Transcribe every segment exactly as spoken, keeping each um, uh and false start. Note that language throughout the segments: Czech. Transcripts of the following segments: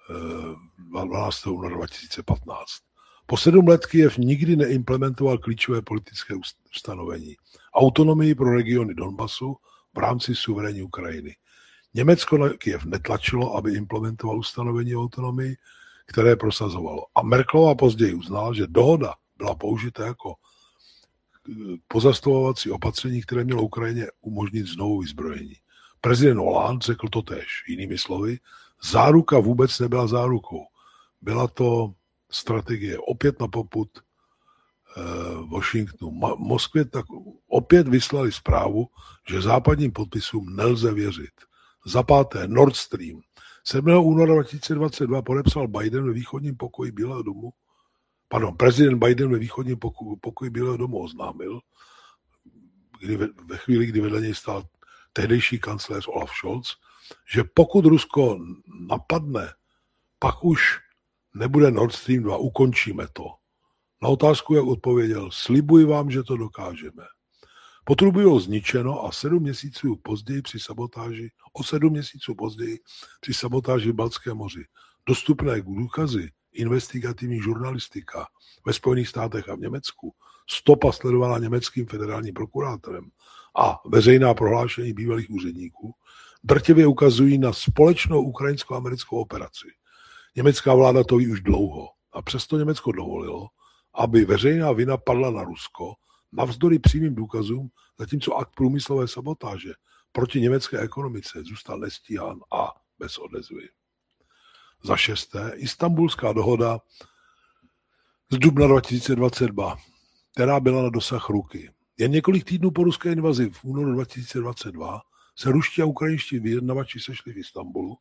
dvanáctého února dva tisíce patnáct. Po sedm let Kyjev nikdy neimplementoval klíčové politické ustanovení. Autonomii pro regiony Donbasu v rámci suverénní Ukrajiny. Německo na Kyjev netlačilo, aby implementoval ustanovení o autonomii, které prosazovalo. A Merkelová později uznala, že dohoda byla použita jako pozastavovací opatření, které mělo Ukrajině umožnit znovu vyzbrojení. Prezident Hollande řekl to též. Jinými slovy, záruka vůbec nebyla zárukou. Byla to strategie opět na popud eh, Washingtonu. Ma- Moskvě tak opět vyslali zprávu, že západním podpisům nelze věřit. Za páté, Nord Stream. sedmého února dva tisíce dvacet dva podepsal Biden ve východním pokoji Bílého domu. Pardon, prezident Biden ve východním pokoji, pokoji Bílého domu oznámil, kdy ve, ve chvíli, kdy vedle něj stál tehdejší kancléř Olaf Scholz, že pokud Rusko napadne, pak už nebude Nord Stream dva, ukončíme to. Na otázku, jak odpověděl, slibuji vám, že to dokážeme. Potrubí bylo zničeno a sedm měsíců později při sabotáži, o sedm měsíců později při sabotáži v Baltském moři, dostupné k důkazy investigativní žurnalistika ve Spojených státech a v Německu, stopa sledovaná německým federálním prokurátorem a veřejná prohlášení bývalých úředníků, drtivě ukazují na společnou ukrajinsko-americkou operaci. Německá vláda to ví už dlouho a přesto Německo dovolilo, aby veřejná vina padla na Rusko navzdory přímým důkazům, zatímco akt průmyslové sabotáže proti německé ekonomice zůstal nestíhán a bez odezvy. Za šesté, Istanbulská dohoda z dubna dva tisíce dvacet dva, která byla na dosah ruky. Jen několik týdnů po ruské invazi v únoru dva tisíce dvacet dva se ruští a ukrajinští vyjednavači sešli v Istanbulu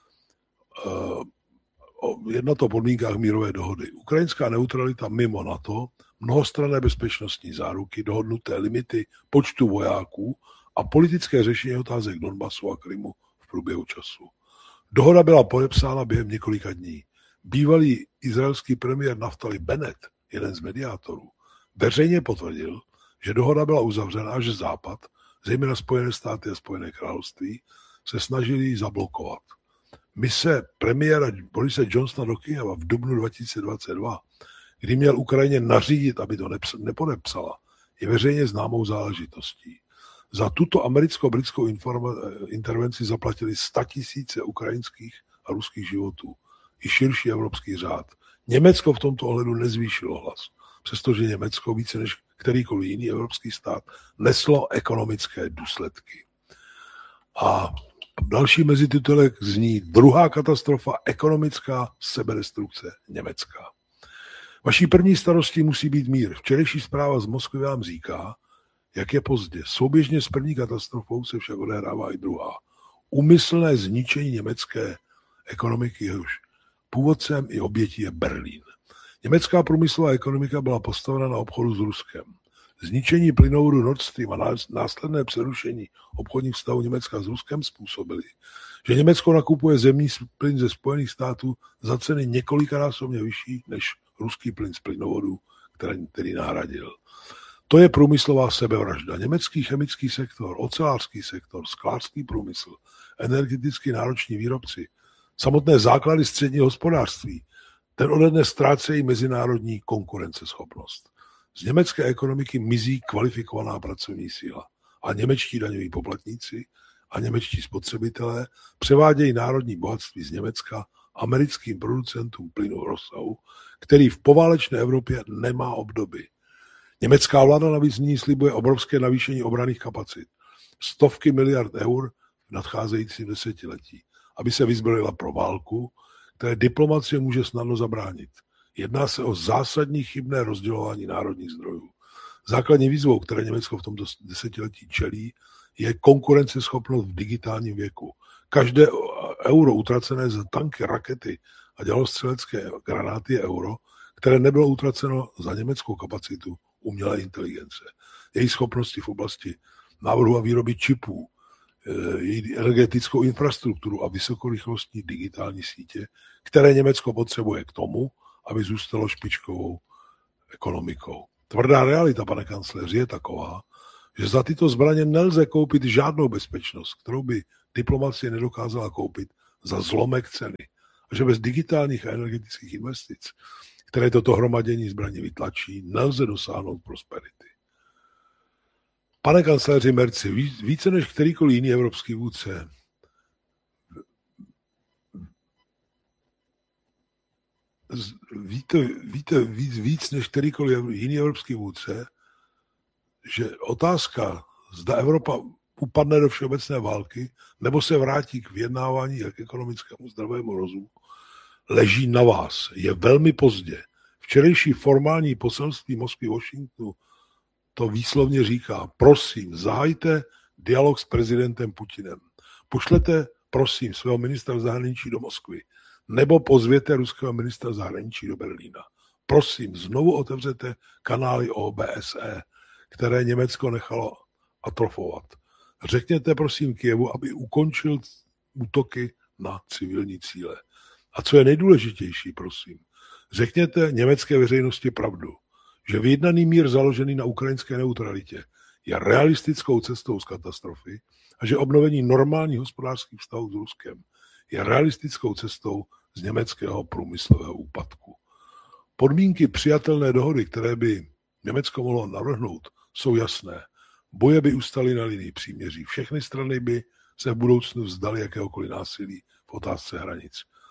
uh, jednat o podmínkách mírové dohody. Ukrajinská neutralita mimo NATO, mnohostranné bezpečnostní záruky, dohodnuté limity počtu vojáků a politické řešení otázek Donbasu a Krymu v průběhu času. Dohoda byla podepsána během několika dní. Bývalý izraelský premiér Naftali Bennett, jeden z mediátorů, veřejně potvrdil, že dohoda byla uzavřena a že Západ, zejména Spojené státy a Spojené království, se snažili ji zablokovat. Mise premiéra Borise Johnsona do Kyjeva v dubnu dva tisíce dvacet dva, kdy měl Ukrajině nařídit, aby to nepodepsala, je veřejně známou záležitostí. Za tuto americko-britskou informa- intervenci zaplatili statisíce ukrajinských a ruských životů. I širší evropský řád. Německo v tomto ohledu nezvýšilo hlas, přestože Německo více než kterýkoliv jiný evropský stát neslo ekonomické důsledky. A další mezititulek zní druhá katastrofa, ekonomická sebedestrukce Německa. Vaší první starostí musí být mír. Včerejší zpráva z Moskvy vám říká, jak je pozdě. Souběžně s první katastrofou se však odehrává i druhá. Úmyslné zničení německé ekonomiky, jehož původcem i obětí je Berlín. Německá průmyslová ekonomika byla postavena na obchodu s Ruskem. Zničení plynovodu Nord Stream a následné přerušení obchodních vztahů Německa s Ruskem způsobily, že Německo nakupuje zemní plyn ze Spojených států za ceny několikanásobně vyšší než ruský plyn z plynovodu, který, který nahradil. To je průmyslová sebevražda. Německý chemický sektor, ocelářský sektor, sklářský průmysl, energeticky nároční výrobci, samotné základy středního hospodářství, ten ode dne ztrácejí mezinárodní konkurenceschopnost. Z německé ekonomiky mizí kvalifikovaná pracovní síla a němečtí daňoví poplatníci a němečtí spotřebitelé převádějí národní bohatství z Německa americkým producentům plynu v rozsahu, který v poválečné Evropě nemá obdoby. Německá vláda navíc nyní slibuje obrovské navýšení obranných kapacit. Stovky miliard eur v nadcházejícím desetiletí, aby se vyzbrojila pro válku, které diplomacie může snadno zabránit. Jedná se o zásadní chybné rozdělování národních zdrojů. Základní výzvou, které Německo v tomto desetiletí čelí, je konkurenceschopnost v digitálním věku. Každé euro utracené za tanky, rakety a dělostřelecké granáty je euro, které nebylo utraceno za německou kapacitu umělé inteligence. Její schopnosti v oblasti návrhu a výroby čipů, její energetickou infrastrukturu a vysokorychlostní digitální sítě, které Německo potřebuje k tomu, aby zůstalo špičkovou ekonomikou. Tvrdá realita, pane kancléři, je taková, že za tyto zbraně nelze koupit žádnou bezpečnost, kterou by diplomacie nedokázala koupit za zlomek ceny. že bez digitálních a energetických investic, které toto hromadění zbraní vytlačí, nelze dosáhnout prosperity. Pane kancléři Merzi, více než kterýkoliv jiný evropský vůdce víte, víte víc, víc než kterýkoliv jiný evropský vůdce, že otázka, zda Evropa upadne do všeobecné války, nebo se vrátí k vyjednávání a k ekonomickému zdravému rozumu, leží na vás. Je velmi pozdě. Včerejší formální poselství Moskvy Washingtonu to výslovně říká, prosím, zahajte dialog s prezidentem Putinem. Pošlete, prosím, svého ministra zahraničí do Moskvy, nebo pozvěte ruského ministra zahraničí do Berlína. Prosím, znovu otevřete kanály O B S E, které Německo nechalo atrofovat. Řekněte, prosím, Kyjevu, aby ukončil útoky na civilní cíle. A co je nejdůležitější, prosím, řekněte německé veřejnosti pravdu, že vyjednaný mír založený na ukrajinské neutralitě je realistickou cestou z katastrofy a že obnovení normálních hospodářských vztahů s Ruskem je realistickou cestou z německého průmyslového úpadku. Podmínky přijatelné dohody, které by Německo mohlo navrhnout, jsou jasné. Boje by ustaly na linii příměří. Všechny strany by se v budoucnu vzdaly jakéhokoliv násilí v otázce hranic.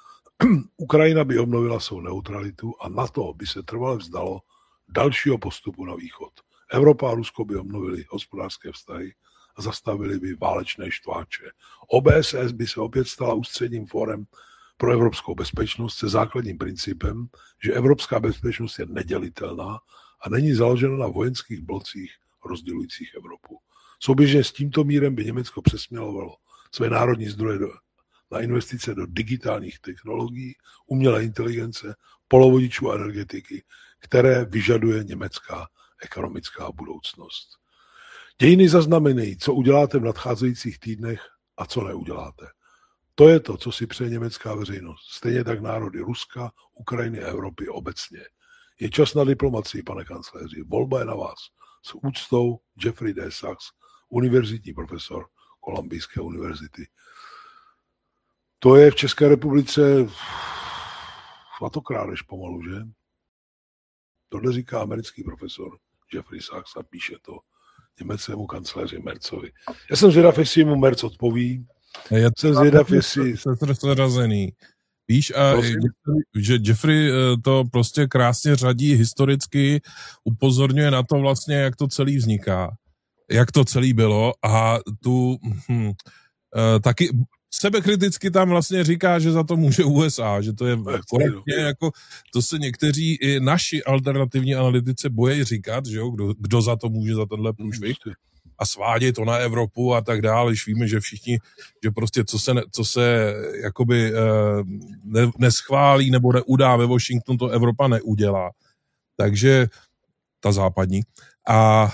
Ukrajina by obnovila svou neutralitu a NATO by se trvale vzdalo dalšího postupu na východ. Evropa a Rusko by obnovili hospodářské vztahy a zastavili by válečné štváče. O B S E by se opět stala ústředním fórem pro evropskou bezpečnost se základním principem, že evropská bezpečnost je nedělitelná a není založena na vojenských blocích rozdělujících Evropu. Souběžně s tímto mírem by Německo přesměrovalo své národní zdroje do, na investice do digitálních technologií, umělé inteligence, polovodičů a energetiky, které vyžaduje německá ekonomická budoucnost. Dějiny zaznamenají, co uděláte v nadcházejících týdnech a co neuděláte. To je to, co si přeje německá veřejnost. Stejně tak národy Ruska, Ukrajiny a Evropy obecně. Je čas na diplomacii, pane kancléři. Volba je na vás. S úctou Jeffrey D. Sachs, univerzitní profesor Kolumbijské univerzity. To je v České republice svatokrádež pomalu, že? Tohle říká americký profesor Jeffrey Sachs a píše to německému kancléři Merzovi. Já jsem zvědav, jestli mu Merz odpoví. Je to jsem zvědav, jestli... Zrazený. Víš, a že Jeffrey to prostě krásně řadí historicky, upozorňuje na to vlastně, jak to celý vzniká, jak to celý bylo a tu hm, taky sebekriticky tam vlastně říká, že za to může U S A, že to je korektně, jako to se někteří i naši alternativní analytici bojí říkat, že jo, kdo, kdo za to může za tenhle průšvih a svádět to na Evropu a tak dále, když víme, že všichni, že prostě co se, co se jakoby ne, neschválí nebo neudá ve Washingtonu, to Evropa neudělá. Takže ta západní. A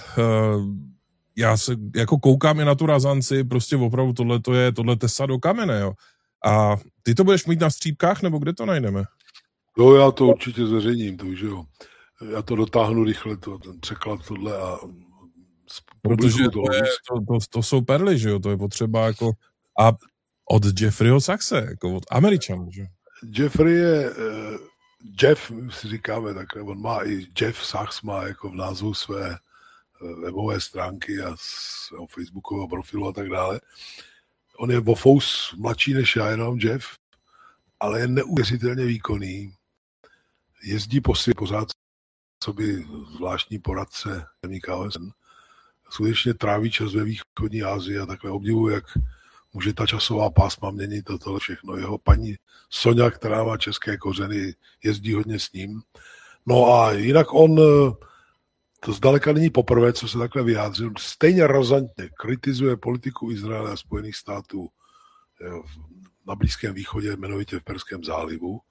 já se jako koukám i na tu razanci, prostě opravdu tohle to je, tohle tesa do kamene, jo. A ty to budeš mít na střípkách, nebo kde to najdeme? No, já to určitě zveřejním, to už jo. Já to dotáhnu rychle, to, ten překlad tohle a protože to, je, to, to, to jsou perly, že jo, to je potřeba jako a od Jeffreyho Saxe, jako od Američanů, že? Jeffrey je, uh, Jeff, my si říkáme takhle, on má i Jeff Sachs má jako v názvu své webové stránky a svého facebookového profilu a tak dále. On je o fous mladší než já, jenom Jeff, ale je neuvěřitelně výkonný. Jezdí po světě pořád, co by zvláštní poradce K O S N. Skutečně tráví čas ve východní Asii a takhle obdivuji, jak může ta časová pásma měnit tohle všechno. Jeho paní Sonja, která má české kořeny, jezdí hodně s ním. No a jinak on, to zdaleka není poprvé, co se takhle vyjádřil, stejně razantně kritizuje politiku Izraele a Spojených států na Blízkém východě, jmenovitě v Perském zálivu.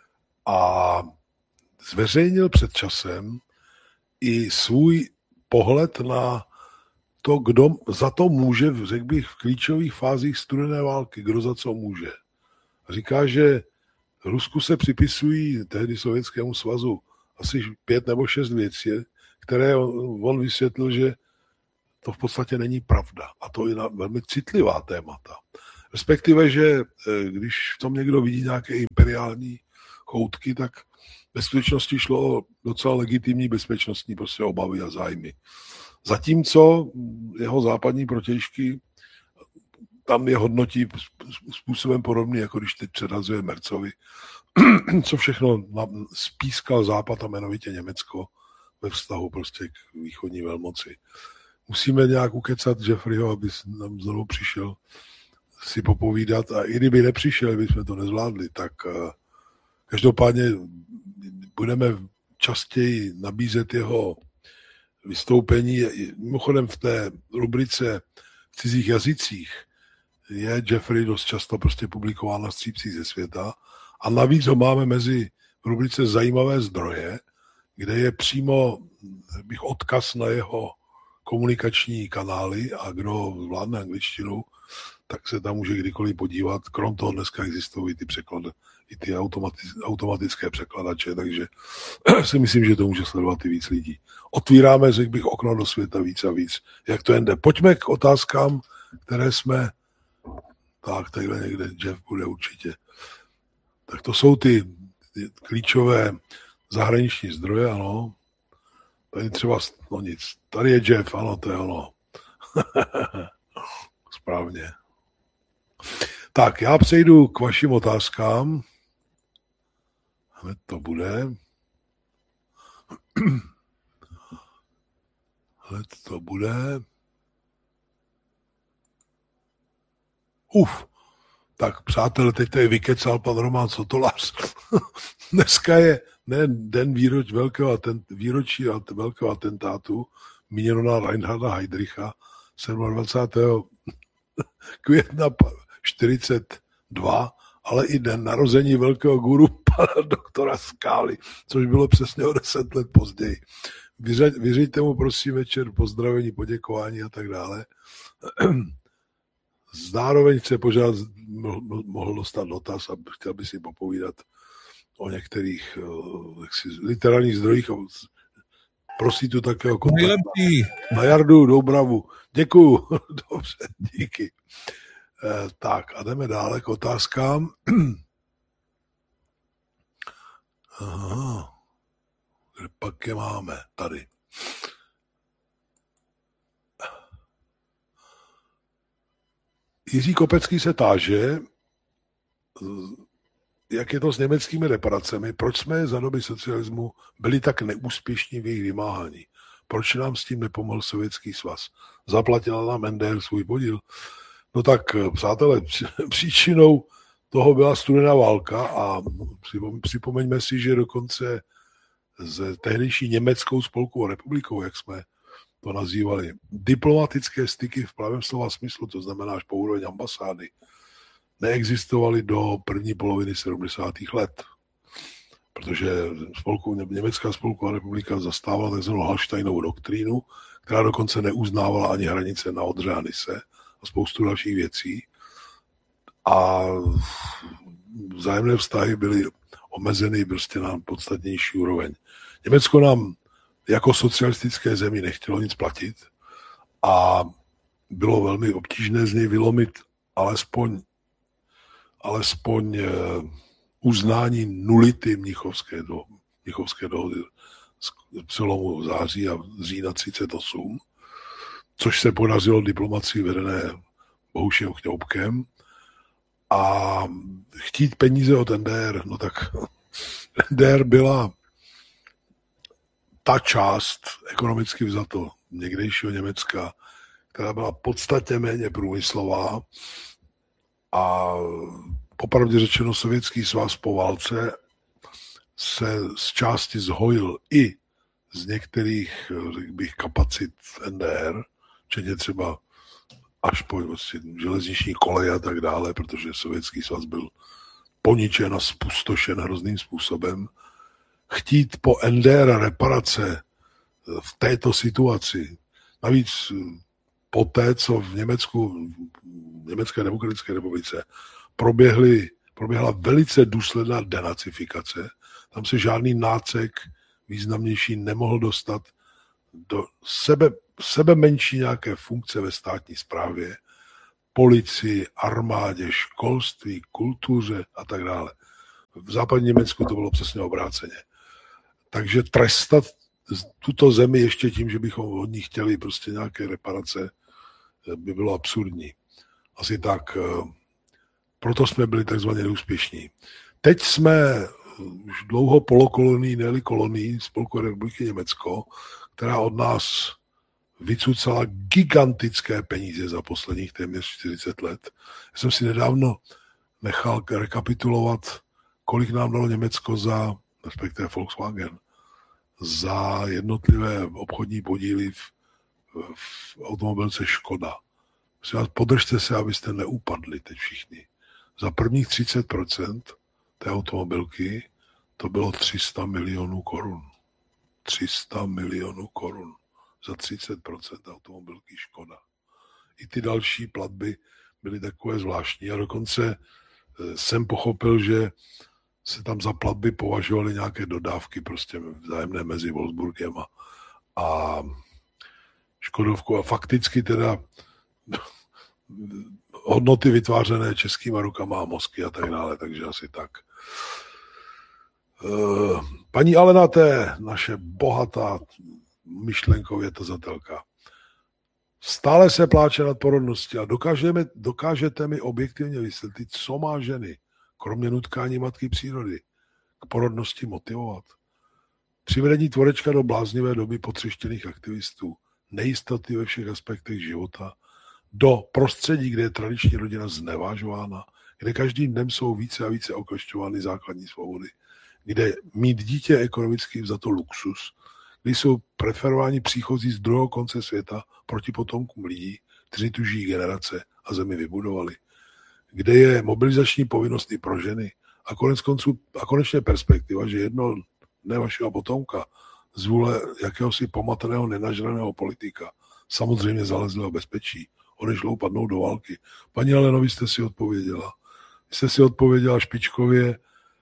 A zveřejnil před časem i svůj pohled na to, kdo za to může, řekl bych, v klíčových fázích studené války, kdo za co může. Říká, že Rusku se připisují tehdy Sovětskému svazu asi pět nebo šest věcí, které on, on vysvětlil, že to v podstatě není pravda. A to je na velmi citlivá témata. Respektive, že když v tom někdo vidí nějaké imperiální choutky, tak ve skutečnosti šlo o docela legitimní bezpečnostní prostě obavy a zájmy. Zatímco jeho západní protějšky tam je hodnotí způsobem podobný, jako když teď předhazuje Mercovi, co všechno spískal Západ a jmenovitě Německo ve vztahu prostě k východní velmoci. Musíme nějak ukecat Jeffreyho, aby nám znovu přišel si popovídat, a i kdyby nepřišel, kdybychom to nezvládli, tak každopádně budeme častěji nabízet jeho vystoupení. Mimochodem v té rubrice v cizích jazycích je Jeffrey dost často prostě publikován na střípcích ze světa a navíc ho máme mezi v rubrice Zajímavé zdroje, kde je přímo bych odkaz na jeho komunikační kanály a kdo zvládne angličtinu, tak se tam může kdykoliv podívat. Krom toho dneska existují ty překlady, i ty automatické překladače, takže si myslím, že to může sledovat i víc lidí. Otvíráme, řekl bych, okno do světa víc a víc. Jak to jen jde. Pojďme k otázkám, které jsme... Tak, takhle někde Jeff bude určitě. Tak to jsou ty, ty klíčové zahraniční zdroje, ano. Tady třeba, no nic, tady je Jeff, ano, to je ono. Správně. Tak, já přejdu k vašim otázkám. Hned to bude. Hned to bude. Uf, tak přátelé, teď tady vykecal pan Roman Sotolář. Dneska je ne den výroč velkého atent, výročí velkého atentátu míněno na Reinharda Heydricha dvacátého sedmého května čtyřicet dva, ale i den narození velkého guru pana doktora Skály, což bylo přesně o deset let později. Vyřiďte mu prosím večer pozdravení, poděkování a tak dále. Zároveň chce požádat, mohl dostat dotaz a chtěl by si popovídat o některých jaksi, literárních zdrojích. Prosí tu takého kontaktu. Na Jardu Doubravu. Děkuju. Dobře, díky. Eh, tak a jdeme dále k otázkám. Aha. Kde pak je máme? Tady. Jiří Kopecký se táže, jak je to s německými reparacemi, proč jsme za doby socialismu byli tak neúspěšní v jejich vymáhání. Proč nám s tím nepomohl Sovětský svaz? Zaplatila nám N D R svůj podíl. No tak, přátelé, příčinou toho byla studená válka a připomeňme si, že dokonce s tehdejší Německou spolkovou republikou, jak jsme to nazývali, diplomatické styky v pravém slova smyslu, to znamená až po úroveň ambasády, neexistovaly do první poloviny sedmdesátých let. Protože spolku, Německá spolková republika zastávala tzv. Hallsteinovou doktrínu, která dokonce neuznávala ani hranice na Odře a Nise a spoustu dalších věcí. A vzájemné vztahy byly omezeny prostě na podstatnější úroveň. Německo nám jako socialistické zemi nechtělo nic platit a bylo velmi obtížné z něj vylomit alespoň, alespoň uznání nulity Mnichovské, do, Mnichovské dohody z přelomu září a října třicet osm, což se podařilo diplomacii vedené Bohušem Chňoubkem. A chtít peníze od N D R, no tak N D R byla ta část ekonomicky vzato někdejšího Německa, která byla podstatně méně průmyslová a popravdě řečeno Sovětský svaz po válce se z části zhojil i z některých, řekl bych, kapacit N D R, včetně třeba až po vlastně, železniční koleje a tak dále, protože Sovětský svaz byl poničen a spustošen hrozným způsobem. Chtít po N D R reparace v této situaci, navíc po té, co v Německu, v Německé demokratické republice proběhly, proběhla velice důsledná denacifikace, tam se žádný nácek významnější nemohl dostat do sebe, sebe menší nějaké funkce ve státní správě, policii, armádě, školství, kultuře a tak dále. V západním Německu to bylo přesně obráceně. Takže trestat tuto zemi ještě tím, že bychom od ní chtěli prostě nějaké reparace, by bylo absurdní. Asi tak. Proto jsme byli takzvaně neúspěšní. Teď jsme už dlouho polokolonii, ne-li kolonii Spolkové republiky Německo, která od nás vycucala gigantické peníze za posledních téměř čtyřicet let. Já jsem si nedávno nechal rekapitulovat, kolik nám dalo Německo za, respektive Volkswagen, za jednotlivé obchodní podíly v, v automobilce Škoda. Podržte se, abyste neupadli teď všichni. Za prvních třicet procent té automobilky to bylo tři sta milionů korun. tři sta milionů korun za třicet procent automobilky Škoda. I ty další platby byly takové zvláštní a dokonce jsem pochopil, že se tam za platby považovaly nějaké dodávky prostě vzájemné mezi Wolfsburgem a, a Škodovkou a fakticky teda hodnoty vytvářené českýma rukama a mozky a tak dále, takže asi tak. Paní Alena T., naše bohatá myšlenkově tazatelka. Stále se pláče nad porodností a dokážeme, dokážete mi objektivně vysvětlit, co má ženy, kromě nutkání matky přírody, k porodnosti motivovat. Přivedení tvorečka do bláznivé doby potřeštěných aktivistů, nejistoty ve všech aspektech života, do prostředí, kde je tradiční rodina znevážována, kde každým dnem jsou více a více oklešťovány základní svobody, kde mít dítě je ekonomicky vzato luxus, kdy jsou preferováni příchozí z druhého konce světa proti potomkům lidí, kteří tu žijí generace a zemi vybudovali, kde je mobilizační povinnost i pro ženy a konec konců a konečně perspektiva, že jedno dne vašeho potomka z vůle jakéhosi pomateného nenažraného politika samozřejmě zalezlého bezpečí odešlou padnou do války. Paní Aleno, vy jste si odpověděla. Vy jste si odpověděla špičkově.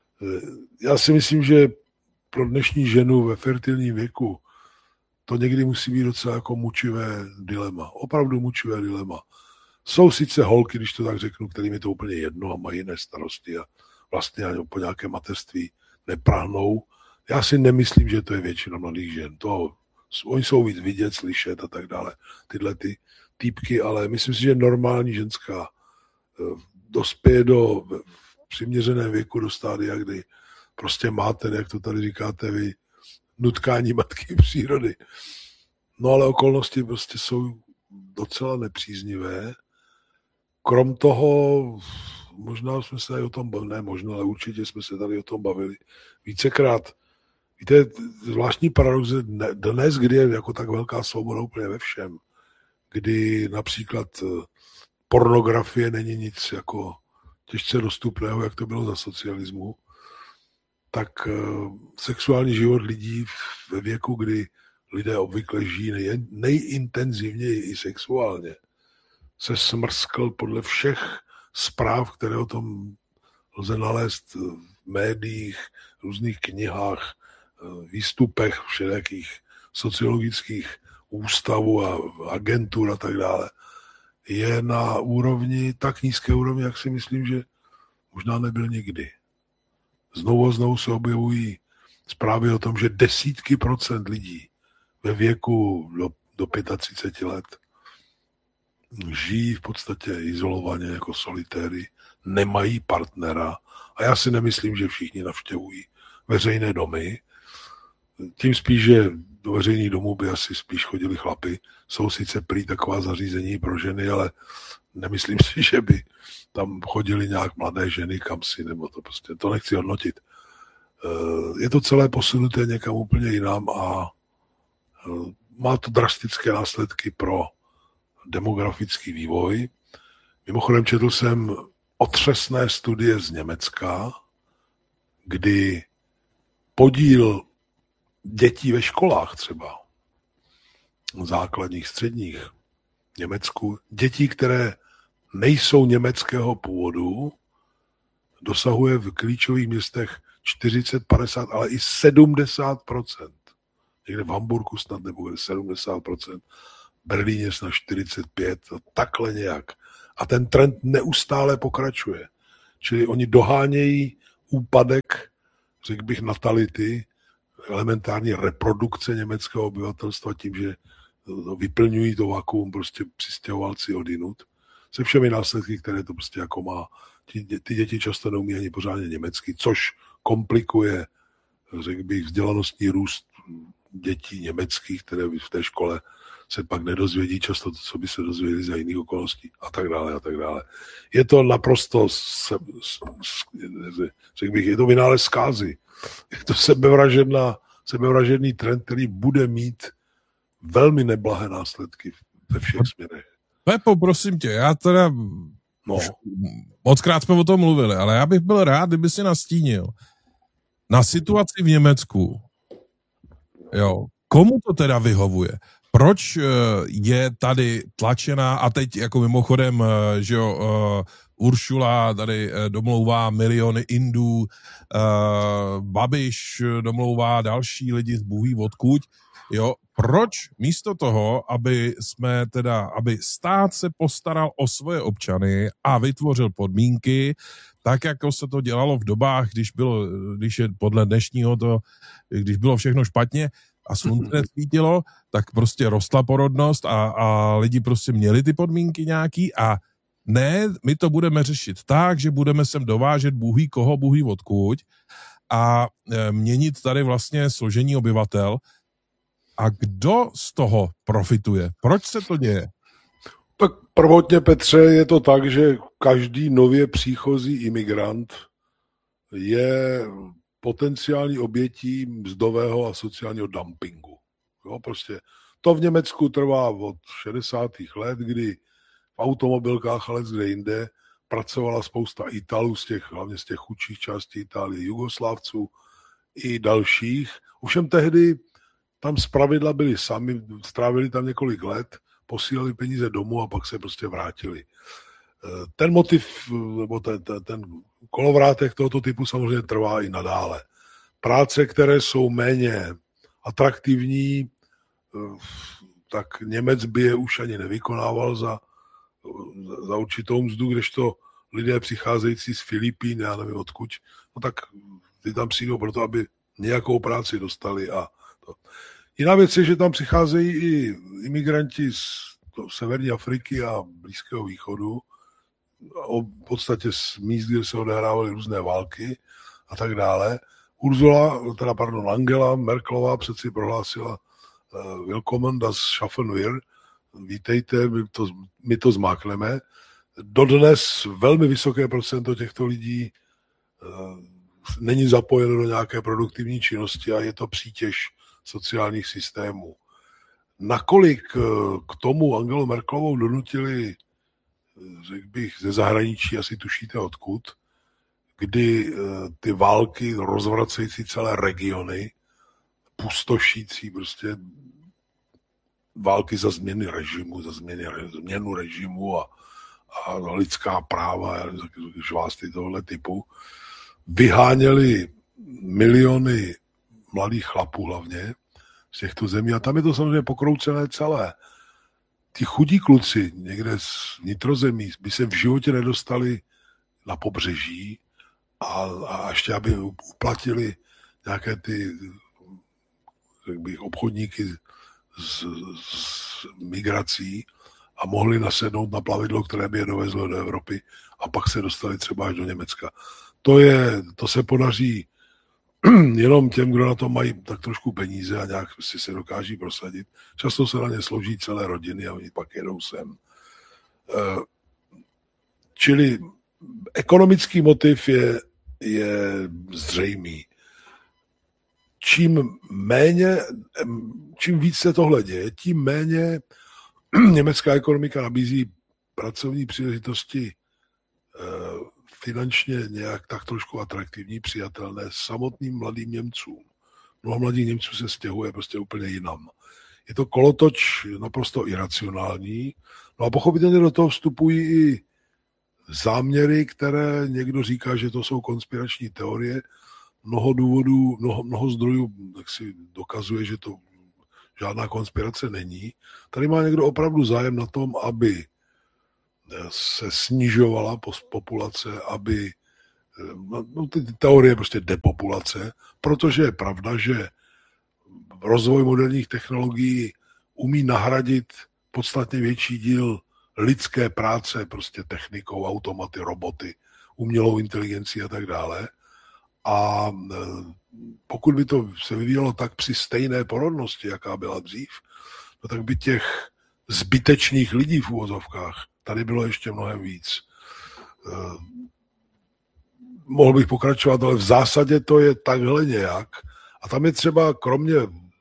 Já si myslím, že pro dnešní ženu ve fertilním věku to někdy musí být docela jako mučivé dilema. Opravdu mučivé dilema. Jsou sice holky, když to tak řeknu, kterým je to úplně jedno a mají jiné starosti a vlastně ani po nějaké mateřství neprahnou. Já si nemyslím, že to je většina mladých žen. To, oni jsou víc vidět, slyšet a tak dále. Tyhle ty týpky, ale myslím si, že normální ženská dospěje do přiměřeném věku do stádia, kdy prostě máte, jak to tady říkáte vy, nutkání matky přírody. No ale okolnosti prostě jsou docela nepříznivé. Krom toho, možná jsme se tady o tom bavili, ne možná, ale určitě jsme se tady o tom bavili vícekrát. Víte, zvláštní paradox je dnes, kdy je jako tak velká svoboda úplně ve všem, kdy například pornografie není nic jako těžce dostupného, jak to bylo za socialismu, tak sexuální život lidí ve věku, kdy lidé obvykle žijí nej, nejintenzivněji i sexuálně, se smrskl podle všech zpráv, které o tom lze nalézt v médiích, různých knihách, výstupech všelijakých sociologických ústavů a agentur a tak dále, je na úrovni, tak nízké úrovni, jak si myslím, že možná nebyl nikdy. Znovu a znovu se objevují zprávy o tom, že desítky procent lidí ve věku do, do třicet pět let žijí v podstatě izolovaně jako solitéry, nemají partnera a já si nemyslím, že všichni navštěvují veřejné domy. Tím spíš, že do veřejných domů by asi spíš chodili chlapi. Jsou sice prý taková zařízení pro ženy, ale nemyslím si, že by tam chodili nějak mladé ženy kamsi, nebo to prostě, to nechci hodnotit. Je to celé posunuté někam úplně jinam a má to drastické následky pro demografický vývoj. Mimochodem četl jsem otřesné studie z Německa, kdy podíl dětí ve školách třeba, základních, středních, v Německu, dětí, které nejsou německého původu, dosahuje v klíčových městech čtyřicet, padesát, ale i sedmdesát procent. Někde v Hamburgu snad nebude sedmdesát procent, v Berlíně snad čtyřicet pět, takhle nějak. A ten trend neustále pokračuje. Čili oni dohánějí úpadek, řekl bych, natality, elementární reprodukce německého obyvatelstva tím, že vyplňují to vakuum prostě přistěhovalci odinut. Se všemi následky, které to prostě jako má. Ty, ty děti často neumí ani pořádně německy, což komplikuje, řekl bych, vzdělanostní růst dětí německých, které v té škole se pak nedozvědí často to, co by se dozvěděli za jiných okolností a tak dále a tak dále. Je to naprosto, se, řekl bych, je to vynález zkázy. Je to sebevražedná, sebevražedný trend, který bude mít velmi neblahé následky ve všech směrech. Pepo, prosím tě, já teda no. Mockrát jsme o tom mluvili, ale já bych byl rád, kdyby si nastínil na situaci v Německu. Jo, komu to teda vyhovuje? Proč je tady tlačená, a teď jako mimochodem, že jo, Uršula tady domlouvá miliony Indů, Babiš domlouvá další lidi z bůhví odkud, jo, proč místo toho, aby jsme teda, aby stát se postaral o svoje občany a vytvořil podmínky, tak jako se to dělalo v dobách, když bylo, když je podle dnešního to, když bylo všechno špatně a slunce svítilo, tak prostě rostla porodnost a, a lidi prostě měli ty podmínky nějaký a ne, my to budeme řešit tak, že budeme sem dovážet bůhví koho, bůhví odkud a e, měnit tady vlastně složení obyvatel. A kdo z toho profituje? Proč se to děje? Tak prvotně, Petře, je to tak, že každý nově příchozí imigrant je potenciální obětí mzdového a sociálního dumpingu. Jo, prostě to v Německu trvá od šedesátých let, kdy v automobilkách, ale kde jinde, pracovala spousta Italů, z těch, hlavně z těch chudších částí Itálie, Jugoslávců i dalších. Ovšem tehdy tam zpravidla byli sami, strávili tam několik let, posílali peníze domů a pak se prostě vrátili. Ten motiv, nebo ten, ten, ten kolovrátek tohoto typu samozřejmě trvá i nadále. Práce, které jsou méně atraktivní, tak Němec by je už ani nevykonával za, za určitou mzdu, kdežto lidé přicházející z Filipín, já nevím odkud, no tak ty tam přijdou proto, aby nějakou práci dostali a to. Jiná věc je, že tam přicházejí i imigranti z severní Afriky a Blízkého východu, v podstatě z míst, kde se odehrávaly různé války a tak dále. Ursula, teda pardon, Angela Merkelová přeci prohlásila uh, Willkommen das schaffen wir, vítejte, my to, my to zmákneme. Dodnes velmi vysoké procento těchto lidí uh, není zapojeno do nějaké produktivní činnosti a je to přítěž sociálních systémů. Nakolik k tomu Angelu Merkelovou donutili, řekl bych, ze zahraničí, asi tušíte odkud, kdy ty války rozvracející celé regiony, pustošící prostě války za změny režimu, za změny, změnu režimu a, a lidská práva, žvásty tohle typu, vyháněli miliony mladých chlapů hlavně z těchto zemí a tam je to samozřejmě pokroucené celé. Ty chudí kluci někde z vnitrozemí by se v životě nedostali na pobřeží a, a ještě aby uplatili nějaké ty, jak bych, obchodníky s, s migrací a mohli nasednout na plavidlo, které by je dovezlo do Evropy a pak se dostali třeba až do Německa. To, je, to se podaří jenom těm, kdo na to mají tak trošku peníze a nějak si se dokáží prosadit. Často se na ně složí celé rodiny a oni pak jedou sem. Čili ekonomický motiv je, je zřejmý. Čím méně, čím víc se tohle děje, tím méně německá ekonomika nabízí pracovní příležitosti finančně nějak tak trošku atraktivní, přijatelné samotným mladým Němcům. Mnoho mladých Němců se stěhuje prostě úplně jinam. Je to kolotoč naprosto iracionální. No a pochopitelně do toho vstupují i záměry, které někdo říká, že to jsou konspirační teorie. Mnoho důvodů, mnoho, mnoho zdrojů tak si dokazuje, že to žádná konspirace není. Tady má někdo opravdu zájem na tom, aby se snižovala populace, aby no, ty teorie prostě depopulace, protože je pravda, že rozvoj moderních technologií umí nahradit podstatně větší díl lidské práce, prostě technikou, automaty, roboty, umělou inteligencí a tak dále. A pokud by to se vyvíjelo tak při stejné porodnosti, jaká byla dřív, no tak by těch zbytečných lidí v úvozovkách tady bylo ještě mnohem víc. Mohl bych pokračovat, ale v zásadě to je takhle nějak. A tam je třeba kromě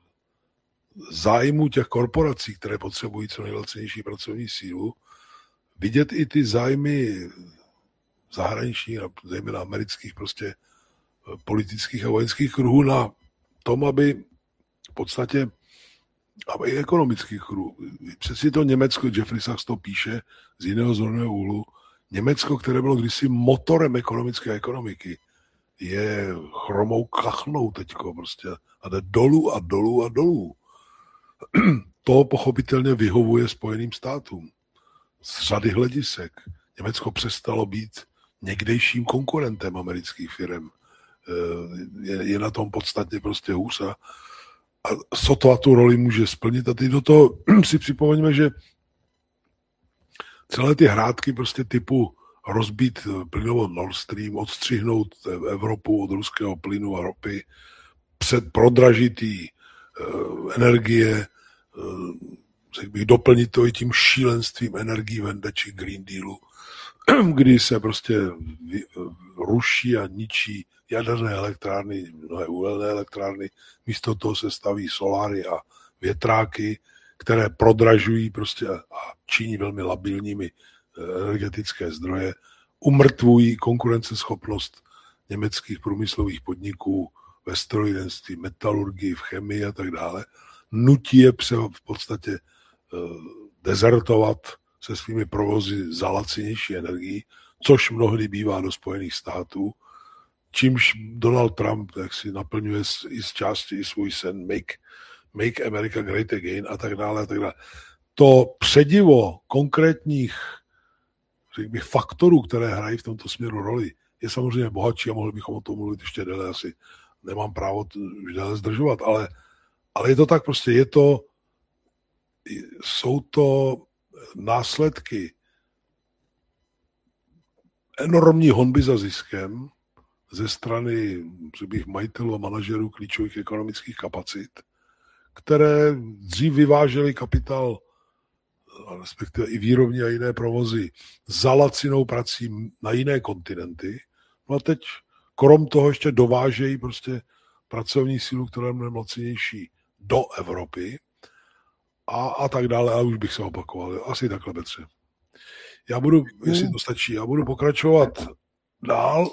zájmu těch korporací, které potřebují co nejlacenější pracovní sílu, vidět i ty zájmy zahraničních, zejména amerických prostě politických a vojenských kruhů na tom, aby v podstatě a i ekonomických kruhů. Přeci to Německo, Jeffrey Sachs to píše z jiného zorného úhlu, Německo, které bylo kdysi motorem ekonomické ekonomiky, je chromou kachnou teďko prostě a jde dolů a dolů a dolů. To pochopitelně vyhovuje Spojeným státům z řady hledisek. Německo přestalo být někdejším konkurentem amerických firm. Je, je na tom podstatně prostě hůř a, a sotva tu roli může splnit. A teď do toho si připomeňme, že celé ty hrátky prostě typu rozbít plynovod Nord Stream, odstřihnout Evropu od ruského plynu a ropy, před prodražitý uh, energie, uh, řekl bych, doplnit to i tím šílenstvím energií vendeči Green Dealu, kdy se prostě vy, uh, ruší a ničí jaderné elektrárny, mnohé uhelné elektrárny, místo toho se staví soláry a větráky, které prodražují prostě a činí velmi labilními energetické zdroje, umrtvují konkurenceschopnost německých průmyslových podniků ve strojírenství, metalurgii, v chemii a tak dále. Nutí je v podstatě dezertovat se svými provozy za lacinější energií, což mnohdy bývá do Spojených států, čímž Donald Trump jak si naplňuje i z části i svůj sen Make, make America Great Again a tak dále a tak dále. To předivo konkrétních řekl bych, faktorů, které hrají v tomto směru roli, je samozřejmě bohatší a mohli bychom o tom mluvit ještě déle, asi nemám právo už déle zdržovat, ale, ale je to tak prostě, je to, jsou to následky enormní honby za ziskem ze strany řekl bych, majitelů a manažerů klíčových ekonomických kapacit, které dřív vyvážely kapitál respektive i výrobní a jiné provozy za lacinou prací na jiné kontinenty. No a teď krom toho ještě dovážejí prostě pracovní sílu, která je mnohem lacinější do Evropy a, a tak dále. A už bych se opakoval. Asi takhle, Petře. Já budu, jestli to stačí, já budu pokračovat dál.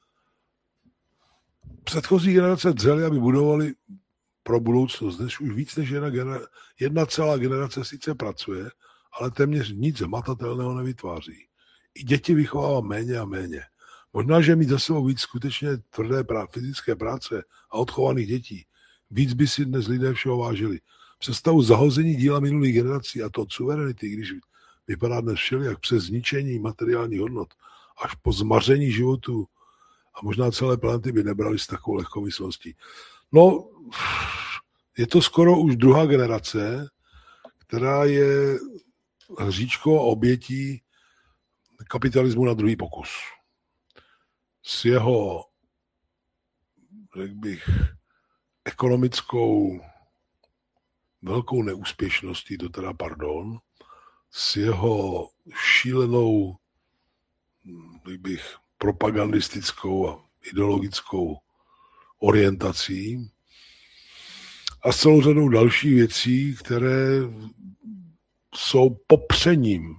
Předchozí generace dřeli, aby budovali pro budoucnost. Dnes už víc než jedna, genera- jedna celá generace sice pracuje, ale téměř nic hmatatelného nevytváří. I děti vychovává méně a méně. Možná, že mít za sebou víc skutečně tvrdé prá- fyzické práce a odchovaných dětí, víc by si dnes lidé všeho vážili. Představu zahození díla minulých generací a to od suverenity, když vypadá dnes všelijak přes zničení materiálních hodnot až po zmaření životu a možná celé planety by nebrali s takovou lehkomyslností. No, je to skoro už druhá generace, která je hříčkou a obětí kapitalismu na druhý pokus. S jeho, řekl bych, ekonomickou velkou neúspěšností, to teda pardon, s jeho šílenou, řekl bych, propagandistickou a ideologickou orientací a s celou řadou dalších věcí, které jsou popřením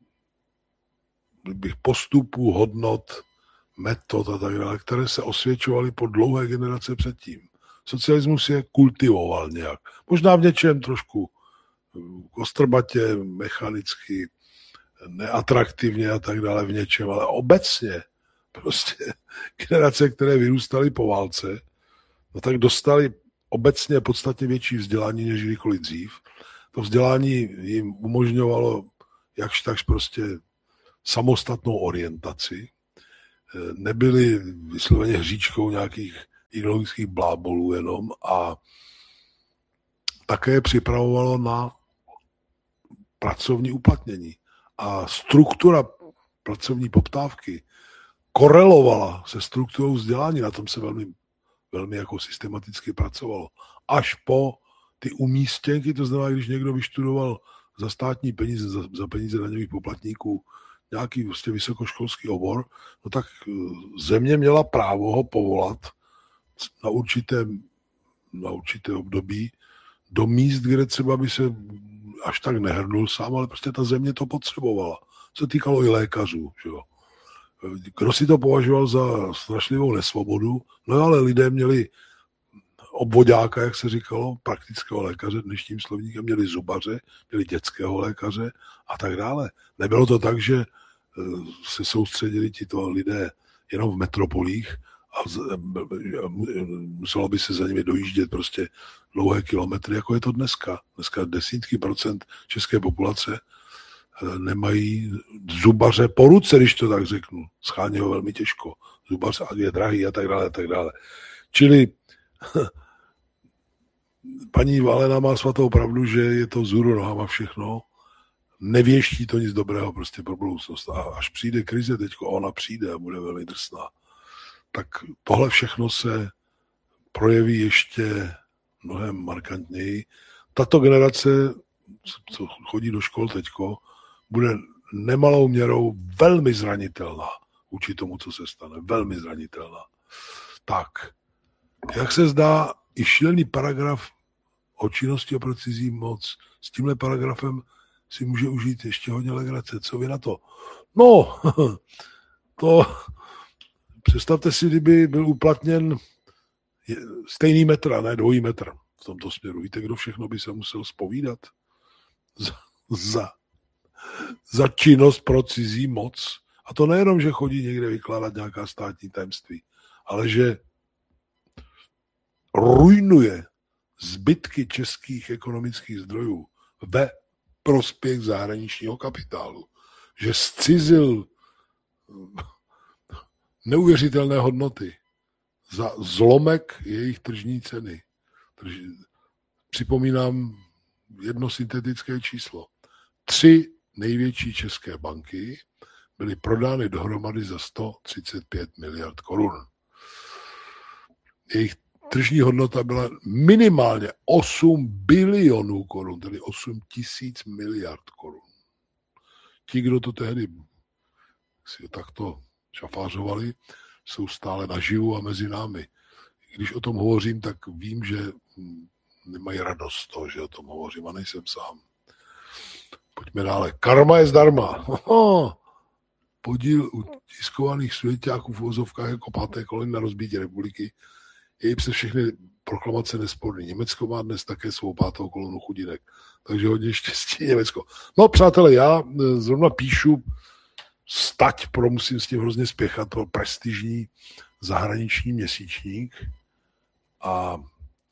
bych postupů, hodnot, metod a tak dále, které se osvědčovaly po dlouhé generace předtím. Socialismus je kultivoval nějak. Možná v něčem trošku kostrbatě, mechanicky, neatraktivně a tak dále v něčem, ale obecně prostě generace, které vyrůstaly po válce, no tak dostali obecně podstatně větší vzdělání než kdykoliv dřív. To vzdělání jim umožňovalo jakž takž prostě samostatnou orientaci, nebyli vysloveně hříčkou nějakých ideologických blábolů jenom a také je připravovalo na pracovní uplatnění. A struktura pracovní poptávky korelovala se strukturou vzdělání, na tom se velmi, velmi jako systematicky pracovalo. Až po ty umístěnky, to znamená, když někdo vyštudoval za státní peníze, za, za peníze daňových poplatníků nějaký vlastně vysokoškolský obor, no tak země měla právo ho povolat na určité, na určité období do míst, kde třeba by se až tak nehrnul sám, ale prostě ta země to potřebovala. Se týkalo i lékařů. Že jo. Kdo si to považoval za strašlivou nesvobodu, no ale lidé měli obvoďáka, jak se říkalo, praktického lékaře, dnešním slovníkem, měli zubaře, měli dětského lékaře a tak dále. Nebylo to tak, že se soustředili tito lidé jenom v metropolích a muselo by se za nimi dojíždět prostě dlouhé kilometry, jako je to dneska. Dneska desítky procent české populace nemají zubaře po ruce, když to tak řeknu. Schání ho velmi těžko. Zubař je drahý a tak dále, a tak dále. Čili paní Valena má svatou pravdu, že je to vzhůru nohama všechno. Nevěští to nic dobrého prostě pro budoucnost. A až přijde krize teďko, ona přijde a bude velmi drsná, tak tohle všechno se projeví ještě mnohem markantněji. Tato generace, co chodí do škol teďko, bude nemalou měrou velmi zranitelná vůči tomu, co se stane. Velmi zranitelná. Tak, jak se zdá, i šílený paragraf o činnosti o cizí moc s tímhle paragrafem si může užít ještě hodně legrace. Co vy na to? No, to představte si, kdyby byl uplatněn stejný metr, a ne dvojí metr v tomto směru. Víte, kdo všechno by se musel zpovídat za, za, za činnost pro cizí moc? A to nejenom, že chodí někde vykládat nějaká státní tajemství, ale že ruinuje zbytky českých ekonomických zdrojů ve prospěch zahraničního kapitálu. Že zcizil neuvěřitelné hodnoty za zlomek jejich tržní ceny. Trž... Připomínám jedno syntetické číslo. Tři největší české banky byly prodány dohromady za sto třicet pět miliard korun. Jejich tržní hodnota byla minimálně osm bilionů korun, tedy osm tisíc miliard korun. Ti, kdo to tehdy si takto šafářovali, jsou stále naživu a mezi námi. Když o tom hovořím, tak vím, že nemají radost z toho, že o tom hovořím a nejsem sám. Pojďme dále. Karma je zdarma. Podíl u tiskovaných svěťáků v uvozovkách jako páté kolony na rozbití republiky je přes všechny proklamace nesporný. Německo má dnes také svou pátou kolonu chudinek. Takže hodně štěstí Německo. No přátelé, já zrovna píšu stať, pro musím s tím hrozně spěchat, pro prestižní zahraniční měsíčník a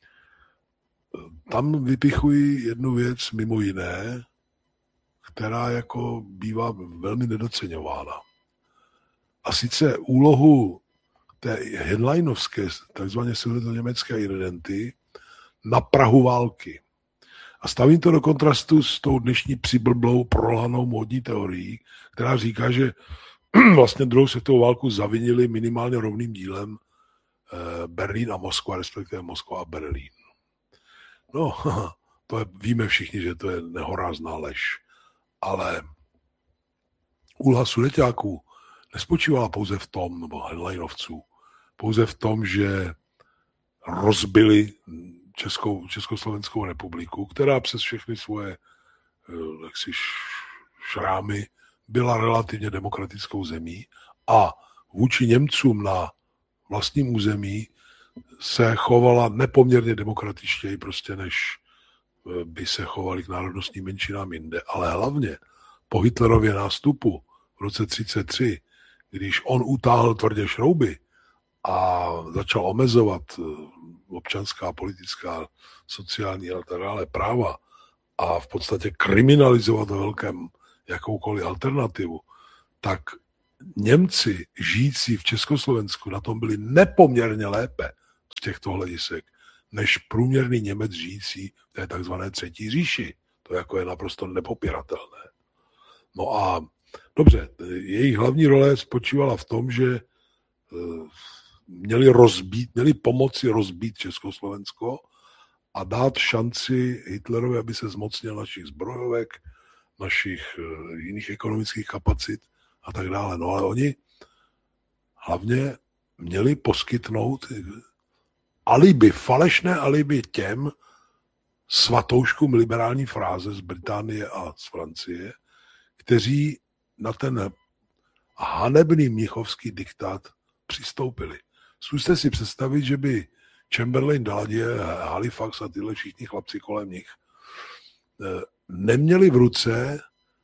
tam vypichuji jednu věc mimo jiné, která jako bývá velmi nedoceňována. A sice úlohu té headlinovské, takzvaně německé identity na prahu války. A stavím to do kontrastu s tou dnešní přiblblou, prolhanou módní teorií, která říká, že vlastně druhou světovou válku zavinili minimálně rovným dílem Berlín a Moskva, respektive Moskva a Berlín. No, to je, víme všichni, že to je nehorázná lež. Ale úloha Sudeťáků nespočívala pouze v tom, nebo headlinovců, pouze v tom, že rozbili Českou, Československou republiku, která přes všechny svoje jaksi, šrámy byla relativně demokratickou zemí a vůči Němcům na vlastním území se chovala nepoměrně demokratičtěji prostě, než by se chovali k národnostním menšinám jinde. Ale hlavně po Hitlerově nástupu v roce třicet tři, když on utáhl tvrdě šrouby a začal omezovat občanská, politická, sociální a tak dále práva a v podstatě kriminalizovat ve velkém jakoukoliv alternativu, tak Němci žijící v Československu na tom byli nepoměrně lépe z těchto hledisek, než průměrný Němec žijící v té takzvané třetí říši. To jako je naprosto nepopiratelné. No a dobře, jejich hlavní role spočívala v tom, že měli rozbít, měli pomoci rozbít Československo a dát šanci Hitlerovi, aby se zmocnil našich zbrojovek, našich jiných ekonomických kapacit a tak dále. No ale oni hlavně měli poskytnout alibi, falešné alibi těm svatouškům liberální fráze z Británie a z Francie, kteří na ten hanebný mnichovský diktát přistoupili. Zkuste si představit, že by Chamberlain, Daladier, Halifax a tyhle všichni chlapci kolem nich neměli v ruce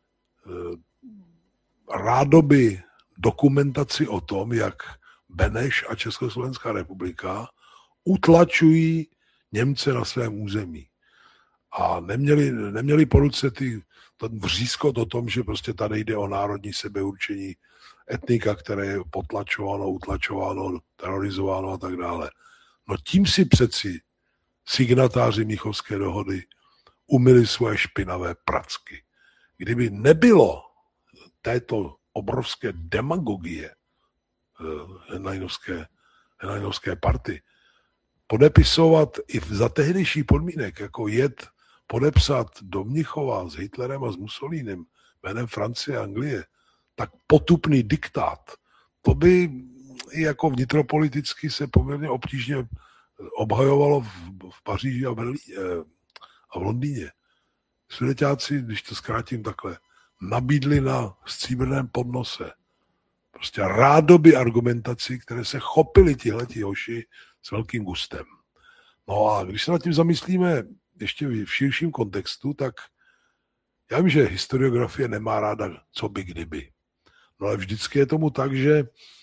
rádoby dokumentaci o tom, jak Beneš a Československá republika utlačují Němce na svém území. A neměli, neměli po ruce ty, ten vřízkot o tom, že prostě tady jde o národní sebeurčení etnika, které je potlačováno, utlačováno, terorizováno a tak dále. No tím si přeci signatáři Mnichovské dohody umyli svoje špinavé pracky. Kdyby nebylo této obrovské demagogie Henleinovské, Henleinovské party, podepisovat i za tehdejší podmínek, jako jet podepsat do Mnichova s Hitlerem a s Mussolínem jménem Francie a Anglie, tak potupný diktát, to by i jako vnitropoliticky se poměrně obtížně obhajovalo v, v Paříži a v, Berlí, a v Londýně. Sudeťáci, když to zkrátím takhle, nabídli na stříbrném podnose prostě rádoby argumentaci, které se chopili tihleti hoši s velkým gustem. No a když se nad tím zamyslíme ještě v širším kontextu, tak já vím, že historiografie nemá ráda co by kdyby. No ale vždycky je tomu tak, že